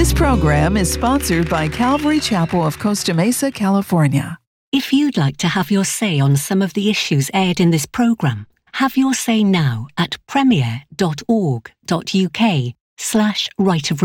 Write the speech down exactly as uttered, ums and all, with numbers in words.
This program is sponsored by Calvary Chapel of Costa Mesa, California. If you'd like to have your say on some of the issues aired in this program, have your say now at premier.org.uk slash right of